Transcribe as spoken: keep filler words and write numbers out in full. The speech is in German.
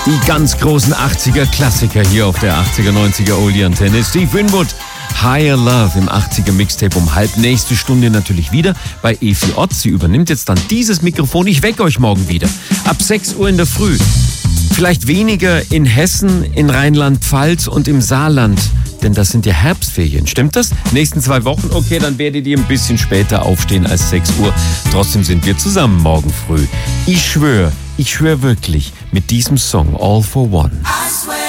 Die ganz großen achtziger-Klassiker hier auf der achtziger neunziger Oldie-Antenne. Steve Winwood, Higher Love im achtziger-Mixtape um halb. Nächste Stunde natürlich wieder bei Efi Ott. Sie übernimmt jetzt dann dieses Mikrofon. Ich wecke euch morgen wieder. Ab sechs Uhr in der Früh. Vielleicht weniger in Hessen, in Rheinland-Pfalz und im Saarland. Denn das sind ja Herbstferien. Stimmt das? Nächsten zwei Wochen? Okay, dann werdet ihr ein bisschen später aufstehen als sechs Uhr. Trotzdem sind wir zusammen morgen früh. Ich schwöre, ich schwöre wirklich mit diesem Song All for One.